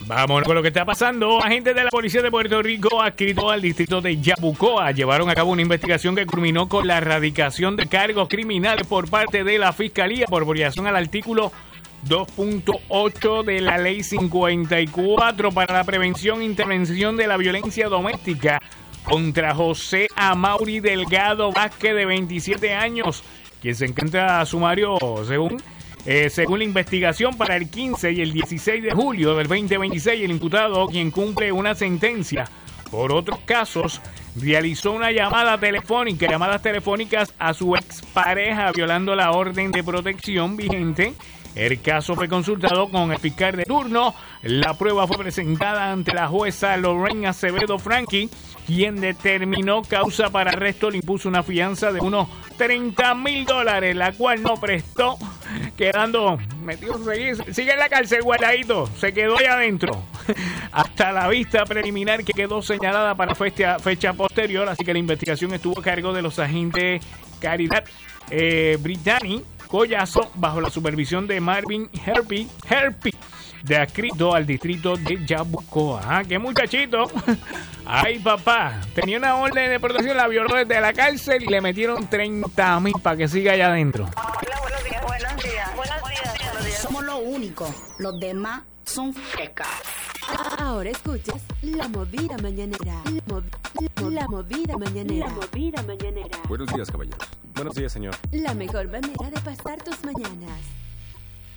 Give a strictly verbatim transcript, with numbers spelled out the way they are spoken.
Vamos con lo que está pasando. Agentes de la Policía de Puerto Rico, adscritos al distrito de Yabucoa, llevaron a cabo una investigación que culminó con la erradicación de cargos criminales por parte de la Fiscalía por violación al artículo dos punto ocho de la Ley cincuenta y cuatro para la prevención e intervención de la violencia doméstica contra José Amaury Delgado Vázquez, de veintisiete años, quien se encuentra a sumario según... Eh, según la investigación, para el quince y el dieciséis de julio del veinte veintiséis, el imputado, quien cumple una sentencia por otros casos, realizó una llamada telefónica, llamadas telefónicas a su expareja, violando la orden de protección vigente. El caso fue consultado con el fiscal de turno. La prueba fue presentada ante la jueza Lorraine Acevedo Franqui, quien determinó causa para arresto. Le impuso una fianza de unos treinta mil dólares, la cual no prestó, quedando metido, sigue, sigue en la cárcel guardadito, se quedó ahí adentro hasta la vista preliminar que quedó señalada para fecha, fecha posterior. Así que la investigación estuvo a cargo de los agentes Caridad eh, Brittany Collazo, bajo la supervisión de Marvin Herpy, Herpy, de adscrito al distrito de Yabucoa. ¿Ah, qué muchachito? Ay, papá, tenía una orden de protección, la violó desde la cárcel y le metieron treinta mil para que siga allá adentro. Hola, buenos días, buenos días, buenos días, buenos días. Somos lo único, los demás son fecas. Ahora escuchas La Movida Mañanera. La, movi- la Movida Mañanera. La Movida Mañanera. Buenos días, caballeros. Buenos días, señor. La mejor manera de pasar tus mañanas.